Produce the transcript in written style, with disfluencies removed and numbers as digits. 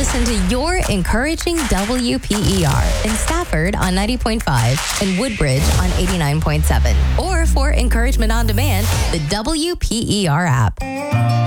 listen to your encouraging WPER in Stafford on 90.5 and Woodbridge on 89.7. Or for encouragement on demand, the WPER app.